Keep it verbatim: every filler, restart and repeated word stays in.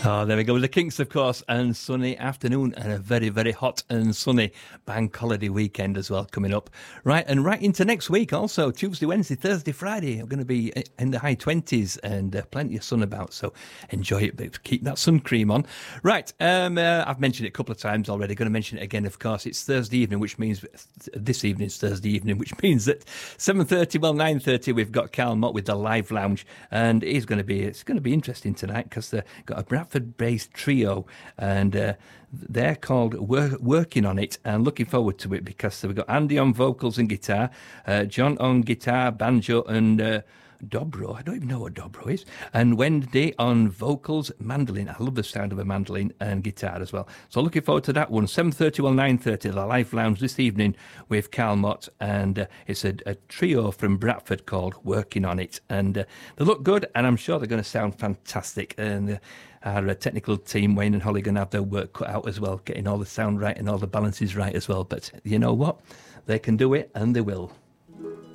Oh, there we go. The Kinks, of course, and sunny afternoon and a very, very hot and sunny bank holiday weekend as well coming up. Right, and right into next week also, Tuesday, Wednesday, Thursday, Friday. We're going to be in the high twenties and uh, plenty of sun about, so enjoy it, but keep that sun cream on. Right, um, uh, I've mentioned it a couple of times already. Going to mention it again, of course. It's Thursday evening, which means this evening is Thursday evening, which means that seven thirty, well, nine thirty, we've got Carl Mott with the Live Lounge, and it's going to be it's going to be interesting tonight because they've got a Bradford-based trio, and uh, they're called Wor- Working on It, and looking forward to it because we've got Andy on vocals and guitar, uh, John on guitar, banjo, and uh, dobro. I don't even know what dobro is. And Wendy on vocals, mandolin. I love the sound of a mandolin, and guitar as well. So looking forward to that one. seven thirty, well, nine thirty, the Live Lounge this evening with Carl Mott, and uh, it's a, a trio from Bradford called Working on It. And uh, they look good, and I'm sure they're going to sound fantastic. And uh, our uh, technical team, Wayne and Holly, going to have their work cut out as well, getting all the sound right and all the balances right as well. But you know what? They can do it, and they will.